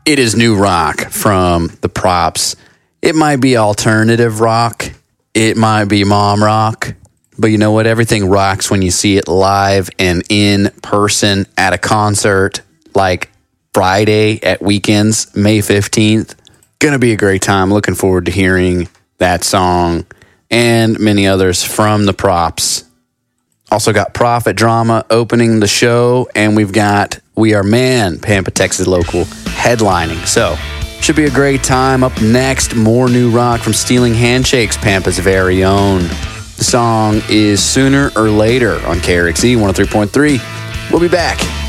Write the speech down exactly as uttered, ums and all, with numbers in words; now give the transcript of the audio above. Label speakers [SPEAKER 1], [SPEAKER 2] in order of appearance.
[SPEAKER 1] It is new rock from the Props. It might be alternative rock. It might be mom rock. But you know what? Everything rocks when you see it live and in person at a concert like Friday at Weekends, May fifteenth. Gonna be a great time. Looking forward to hearing that song and many others from the Props. Also got Prophet Drama opening the show, and we've got We Are Man, Pampa, Texas local, headlining. So, should be a great time. Up next, more new rock from Stealing Handshakes, Pampa's very own. The song is Sooner or Later on K R X E one oh three point three. We'll be back.